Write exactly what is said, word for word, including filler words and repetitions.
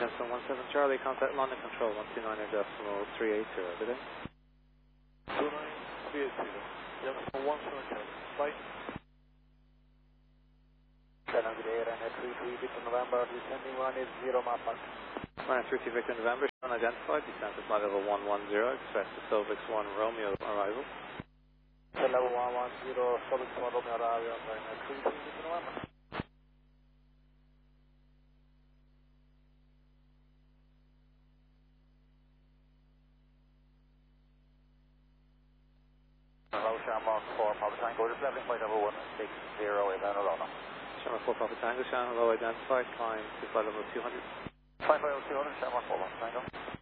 Destin one seven Charlie, contact London Control one two nine decimal three eight zero, good day? two nine three eight zero, Destin one seven Charlie, flight. Channel good day, runway three three Victor November, descending one eight zero Mappa. Runway three three Victor November, unidentified, descent to flight level one one zero, express to Solvix one Romeo arrival. Level one one zero, Solvix one Romeo arrival, runway three three Victor November. Hello, Shamrock four, Papa Tango, just leveling flight level one six zero, Evan Orlando. Shamrock four Papa Tango, Shannon low identified, climb to flight level two hundred. Flight level two hundred, Shamrock four, Papa Tango.